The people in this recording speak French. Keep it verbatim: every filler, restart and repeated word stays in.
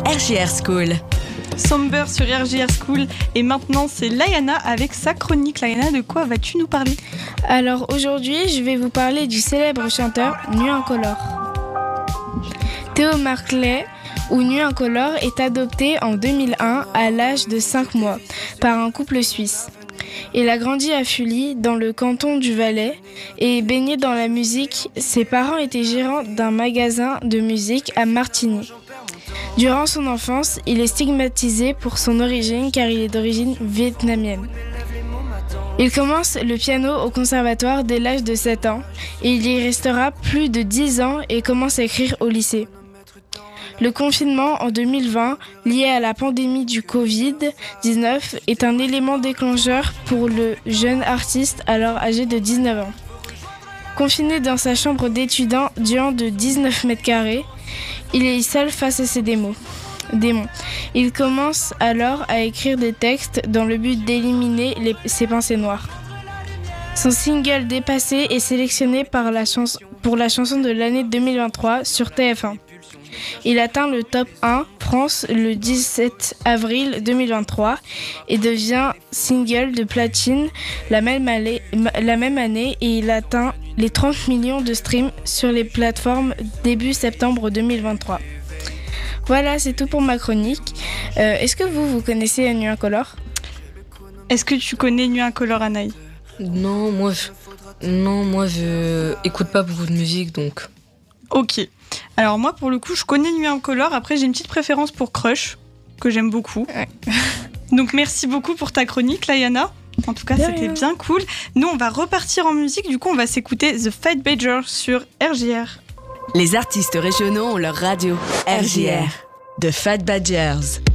R J R School. Somber sur R J R School. Et maintenant, c'est Layana avec sa chronique. Layana, de quoi vas-tu nous parler ? Alors aujourd'hui, je vais vous parler du célèbre chanteur Nuit Incolore. Théo Marclay, ou Nuit Incolore, est adopté en deux mille un à l'âge de cinq mois par un couple suisse. Il a grandi à Fully, dans le canton du Valais, et baigné dans la musique. Ses parents étaient gérants d'un magasin de musique à Martigny. Durant son enfance, il est stigmatisé pour son origine car il est d'origine vietnamienne. Il commence le piano au conservatoire dès l'âge de sept ans et il y restera plus de dix ans et commence à écrire au lycée. Le confinement en deux mille vingt, lié à la pandémie du covid dix-neuf, est un élément déclencheur pour le jeune artiste alors âgé de dix-neuf ans. Confiné dans sa chambre d'étudiant durant de dix-neuf mètres carrés, il est seul face à ses démons. démons. Il commence alors à écrire des textes dans le but d'éliminer les, ses pensées noires. Son single Dépassé est sélectionné par la chans- pour la chanson de l'année deux mille vingt-trois sur T F un. Il atteint le top un France le dix-sept avril deux mille vingt-trois et devient single de platine la même année, la même année et il atteint les trente millions de streams sur les plateformes début septembre deux mille vingt-trois. Voilà, c'est tout pour ma chronique. Euh, est-ce que vous, vous connaissez Nuit Incolore ? Est-ce que tu connais Nuit Incolore, Anaï ? Non, moi je... non, moi je écoute pas beaucoup de musique, donc... Ok. Alors moi, pour le coup, je connais Nuit Incolore. Après, j'ai une petite préférence pour Crush, que j'aime beaucoup. Ouais. Donc merci beaucoup pour ta chronique, Layana. En tout cas, De c'était rien. bien cool. Nous, on va repartir en musique. Du coup, on va s'écouter The Fight Badger sur R J R. Les artistes régionaux ont leur radio. R J R. The Fat Badgers.